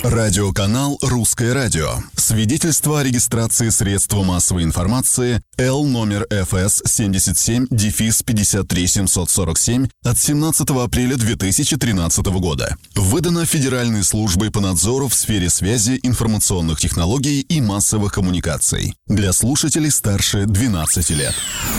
Радиоканал «Русское радио». Свидетельство о регистрации средства массовой информации Л номер ФС 77-53747 от 17 апреля 2013 года. Выдано Федеральной службой по надзору в сфере связи, информационных технологий и массовых коммуникаций. Для слушателей старше 12 лет.